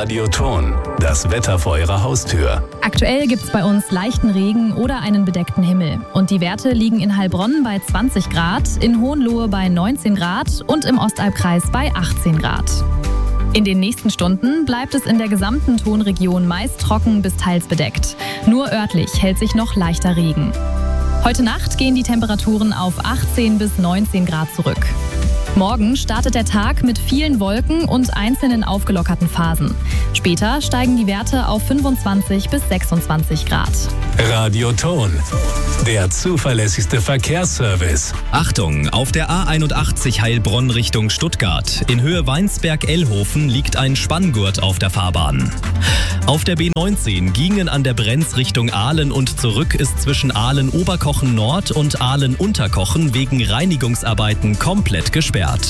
Radioton, das Wetter vor Ihrer Haustür. Aktuell gibt es bei uns leichten Regen oder einen bedeckten Himmel. Und die Werte liegen in Heilbronn bei 20 Grad, in Hohenlohe bei 19 Grad und im Ostalbkreis bei 18 Grad. In den nächsten Stunden bleibt es in der gesamten Tonregion meist trocken bis teils bedeckt. Nur örtlich hält sich noch leichter Regen. Heute Nacht gehen die Temperaturen auf 18 bis 19 Grad zurück. Morgen startet der Tag mit vielen Wolken und einzelnen aufgelockerten Phasen. Später steigen die Werte auf 25 bis 26 Grad. Radioton, der zuverlässigste Verkehrsservice. Achtung, auf der A81 Heilbronn Richtung Stuttgart. In Höhe Weinsberg-Ellhofen liegt ein Spanngurt auf der Fahrbahn. Auf der B19 Giengen an der Brenz Richtung Aalen und zurück ist zwischen Aalen-Oberkochen Nord und Aalen-Unterkochen wegen Reinigungsarbeiten komplett gesperrt.